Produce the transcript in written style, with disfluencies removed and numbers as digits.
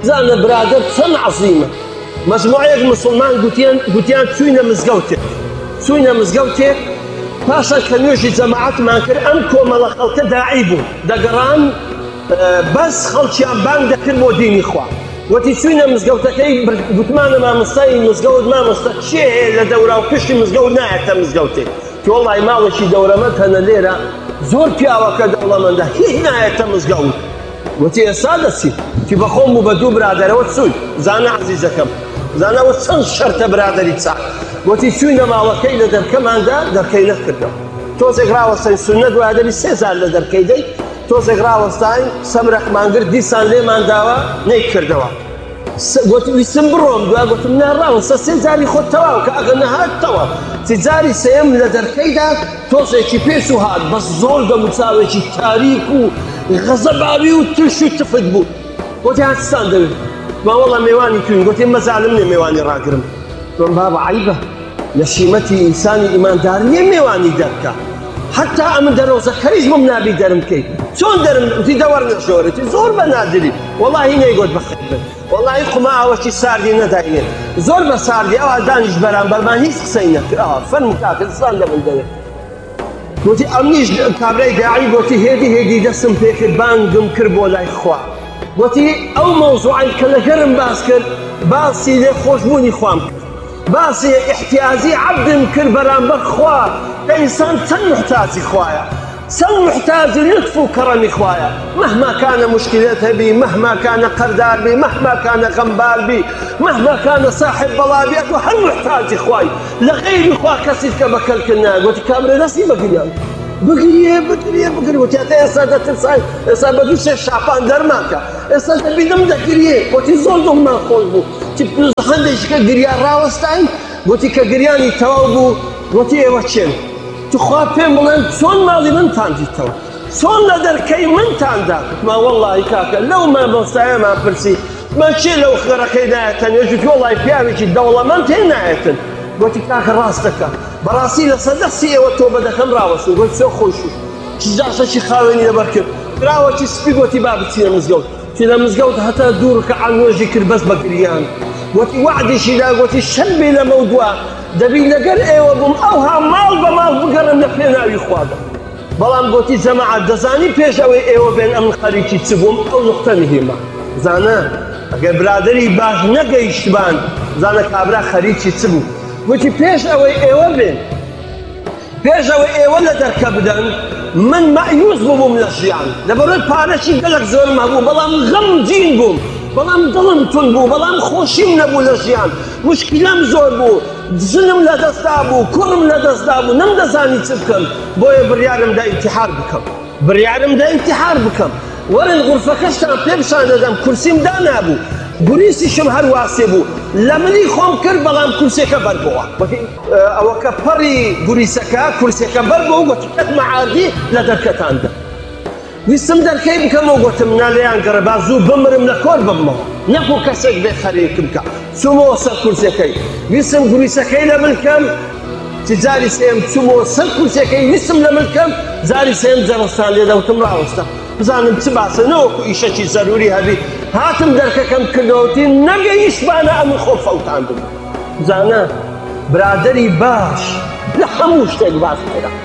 زانە برادر چەند عەزیمە. مەجموعەیەک مسلمان گوتیان چووینە مزگەوتێک پاشان کە نوێژی جەماعەتمان کرد ئەم کۆمەڵە خەڵکە داعی بوون دەگەڕان بەس خەڵکیان بانگ دەکرد بۆ دینی خوا. وەتی چووینە مزگەوتەکەی گوتمانە مامۆستای مزگەوت مامۆستا چێ هەیە لە دەورا و پشتی مزگەوت نایەتە مزگەوتێک وەڵی ماڵێکی دەورەمەند هەنە لێرە زۆر پیاوەکە دەوڵەمەندە هیچ نایەتە مزگەوت. وەتی ئێستا دەچین تی بەخۆم و بە دوو برادەرەوە چووین زانە عەزیزەکەم زانەوە چەند شەرتە برادەری چاک. وەتی چووینە ماڵەکەی لە دەرکەماندا دەرکەی نەکردەوە تۆزێک ڕاوەستین سونەت وادەبی 3000 لە دەرکەی دەی تۆزێک ڕاوەستین سەمرەخمانگرد دیسان لێمان داوە نەیکردەوە. گوتی ویستم بڕۆم دوای گوتم ناڕاوەستە 3 جاری خۆت تەواو کە ئەگە نەهاتەوە. تی جاری سێم لە دەرکەیدا تۆزێکی پێش و هات بەس زۆر دەموچاوێکی تاریک و غەزەباوی و ترش و تفت بوو. گوتی هاتستان دەوێت وەڵا میوانی توین گوتی مەزاڵم نێ میوانی ڕاگرم. گوتم بابە عیبە لە شیمەتی ئینسانی ئیماندار نییە میوانی دەرکە حتا ئەمە دەرۆزەکەریش بم نابی دەرم کەیت چۆن دەرم وتی دەوەرنە شۆرەتی زۆر بە نادری وەڵاهی نەیگوت بەخێر بن وەڵاهی قوما ئەوەکی ساردی نەداینێت زۆر بە ساردی ئەوە دانیش بەرامبەرمان هیچ قسەی نەکرد فەرم کاکردستان لەمن دەوێت. گوتی ئەمنیش کابرای داعی گوتی هێدی دەستم پێکرد بانگم کرد بۆ لای خوا. گوتی ئەو مەوزوعی کە لەگەرم باس کرد باسی لێ خۆشبوونی خوام کرد باسی احتیاجی عبدم کرد بەرامبەر خوا کە ئینسان چەند محتاجی خوایە چەند محتاجی لطف و کەڕەمی خوایە مهما كان مشكلته بي مهما كان قردار بي مهما كان غمبار بي مهما كان صاحب بلابيات وهل محتاجي خواي لغير خوا كسير كبكل كنا قلت كامل نسي بقريان بقريه وتي ئێستا دەترسای ئێستا بە دوو سێ شاپان دەرماکە ئێستا دەبینم دەگریێ وتی زۆر دڵمان خۆش بوو تی هەندێکیکە گریان ڕاوەستاین گوتی کە گریانی تەواو بوو گوتی ئێوە چێن توخوا پێم بڵێن چۆن ماڵی منتان دیتەوە چۆن لە دەرکەی منتاندا ما وەڵڵاهی کاکە لەو مامۆستایەمان پرسی من چێ لەو خێرەکەی نایەتەن ێژوتی وەڵڵاهی پیاوێکی دەوڵەمەند هێ نایەتن گوتی کاکە ڕاست دەکە بەڕاستی لە سەردەستی ئێوە تۆ بەدەکەم ڕاوەستن گوتی چۆ خۆش چ جاشەکی خاوێنی لەبەر کرد کراوەکی سپی گوتی با بچینە مزگەوت چی لە مزگەوت هەتا دوور کە عەنوێژی کرد بەس بە گریان گوتی وعدیشی دا گوتی شەربی لەمە دووە دەبی لەگەر ئێوە بووم ئەوها ماڵ بە ماڵ بگەڕم لە پێناوی خوادا بەڵام گوتی جەماعەت دەزانی پێش ئەوەی ئێوە بێن ئەم خەریکی چ بووم ئەو نوقتە مهمە زانە ئەگەر برادەری باش نەگەیشتبان زانە کابرا خەریکی چ بوو گوتی پێش ئەوەی ئێوە بێن پێش ئەوەی ئێوە لە دەرکە بدەن من مەعیوز بووم لە ژیان لەبەرەوەی پارەکی گەلک زۆرم هەبوو بەڵام غەمگین بووم بەڵام دڵم تون بوو بەڵام خۆشیم نەبوو لە ژیان مشکلەم زۆر بوو ژنم لەدەستدا بوو کوڕم لەدەستدا بوو نەمدەزانی چ بکەم بۆیە بڕیارمدا ئینتیحار بکەم وەرن غورفەکەشتان پێ پیشان دەدەم کورسیم دانابوو گوریسیشم هەرواسێ بوو لە منی خۆم کرد بەڵام کورسێکە بەربەوە ئەوە کە پەڕی گوریسەکە کورسێکە بەربەوە گوتی کەت مەعادی لە دەرکەتاندا ویستم دەرکەی بکەمەوە گوتم نالێیان گەڕە با زوو بمرم لە کۆر ببمەوە نەکو کەسێک بێ خەریکم بکە چوومەوە سەر کورسەکەی ویستم گوریسەکەی لە ملکەم جاری سێم چوومەوە سەر کورسەکەی ویستم لە ملکەم جاری سێم جەڕستان لێدەوتم ڕاوەستە بزانم چ باسە نەوەکو ئیشەکی زەروری هەبی هاتم دەرکەکەم کردەوەتی نەگەیشتبانە ئەمن خۆ فەوتاندم بزانە برادەری باش لە هەموو شتێک باس کرا